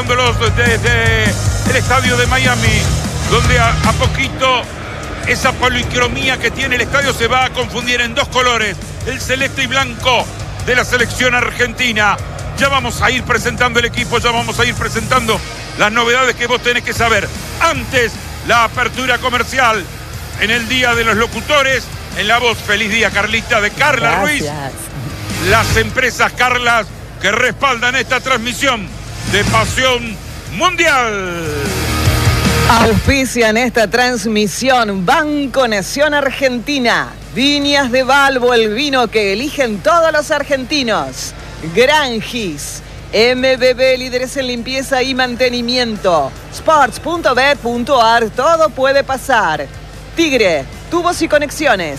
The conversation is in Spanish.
saludándolos desde el estadio de Miami, donde a poquito esa policromía que tiene el estadio se va a confundir en dos colores, el celeste y blanco de la selección argentina. Ya vamos a ir presentando el equipo, ya vamos a ir presentando las novedades que vos tenés que saber. Antes, la apertura comercial en el Día de los Locutores, en la voz Feliz Día Carlita de Carla Ruiz. Las empresas Carlas que respaldan esta transmisión de Pasión Mundial. Auspician esta transmisión Banco Nación Argentina, Viñas de Balbo, el vino que eligen todos los argentinos. Gran Gis, MBB, líderes en limpieza y mantenimiento. Sports.bet.ar, todo puede pasar. Tigre, tubos y conexiones.